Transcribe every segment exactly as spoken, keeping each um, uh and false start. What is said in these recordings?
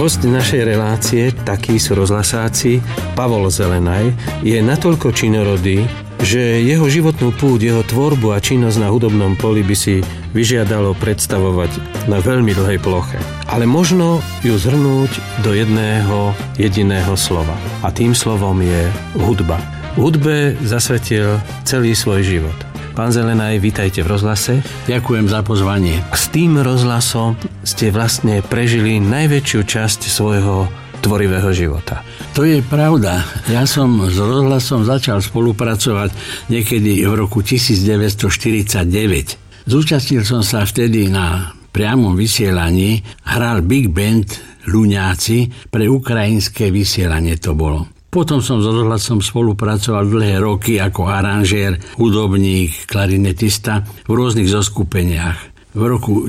Host našej relácie, takí sú rozhlasáci, Pavol Zelenaj, je natoľko činorodý, že jeho životnú púť, jeho tvorbu a činnosť na hudobnom poli by si vyžiadalo predstavovať na veľmi dlhej ploche. Ale možno ju zhrnúť do jedného jediného slova. A tým slovom je hudba. Hudbe zasvetil celý svoj život. Pán Zelenaj, vítajte v rozhlase. Ďakujem za pozvanie. S tým rozhlasom ste vlastne prežili najväčšiu časť svojho tvorivého života. To je pravda. Ja som s rozhlasom začal spolupracovať niekedy v roku devätnásťstoštyridsaťdeväť. Zúčastnil som sa vtedy na priamom vysielaní, hral Big Band Ľuňáci, pre ukrajinské vysielanie to bolo. Potom som s rozhlasom spolupracoval dlhé roky ako aranžér, hudobník, klarinetista v rôznych zoskupeniach. V roku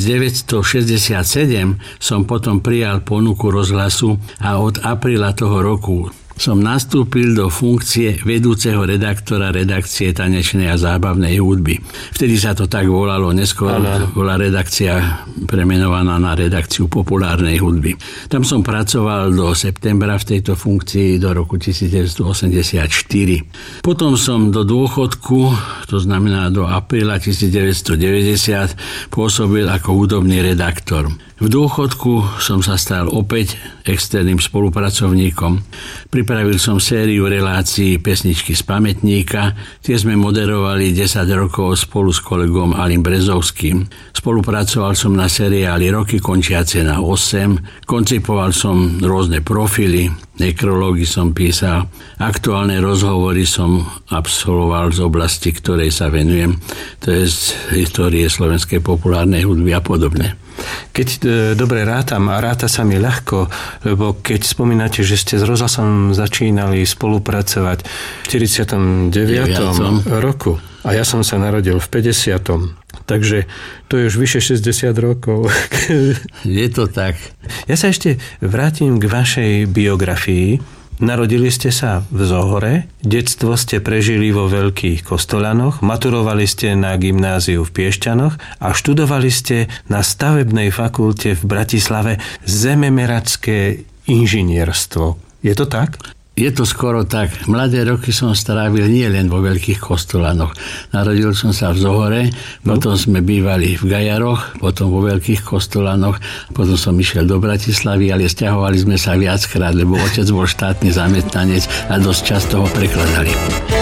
devätnásťstošesťdesiatsedem som potom prijal ponuku rozhlasu a od apríla toho roku som nastúpil do funkcie vedúceho redaktora redakcie tanečnej a zábavnej hudby. Vtedy sa to tak volalo, neskôr bola redakcia premenovaná na redakciu populárnej hudby. Tam som pracoval do septembra v tejto funkcii do roku devätnásťstoosemdesiatštyri. Potom som do dôchodku, to znamená do apríla devätnásťstodeväťdesiat, pôsobil ako hudobný redaktor. V dôchodku som sa stal opäť externým spolupracovníkom. Pripravil som sériu relácií Pesničky z pamätníka. Tie sme moderovali desať rokov spolu s kolegom Alim Brezovským. Spolupracoval som na seriáli Roky končiace na osem. Koncipoval som rôzne profily. Nekrológy som písal. Aktuálne rozhovory som absolvoval z oblasti, ktorej sa venujem. To je z histórie slovenskej populárnej hudby a podobne. Keď e, dobre rátam, a ráta sa mi ľahko, lebo keď spomínate, že ste s rozhlasom začínali spolupracovať v štyridsiatom deviatom roku a ja som sa narodil v päťdesiatom Takže to je už vyše šesťdesiat rokov. Je to tak. Ja sa ešte vrátim k vašej biografii. Narodili ste sa v Zohore, detstvo ste prežili vo Veľkých Kostolanoch, maturovali ste na gymnáziu v Piešťanoch a študovali ste na stavebnej fakulte v Bratislave zememeracké inžinierstvo. Je to tak? Je to skoro tak. Mladé roky som strávil nie len vo Veľkých Kostolanoch. Narodil som sa v Zohore, no. Potom sme bývali v Gajaroch, potom vo Veľkých Kostolanoch, potom som išiel do Bratislavy, ale sťahovali sme sa viackrát, lebo otec bol štátny zamestnanec a dosť často ho prekladali.